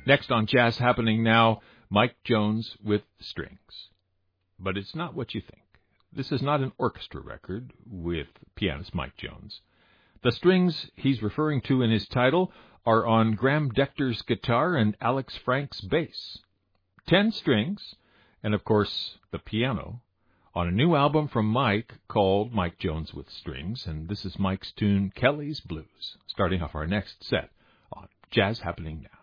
Next on Jazz Happening Now, Mike Jones with strings. But it's not what you think. This is not an orchestra record with pianist Mike Jones. The strings he's referring to in his title are on Graham Decter's guitar and Alex Frank's bass. 10 strings, and of course the piano, on a new album from Mike called Mike Jones with Strings, and this is Mike's tune Kelly's Blues, starting off our next set on Jazz Happening Now.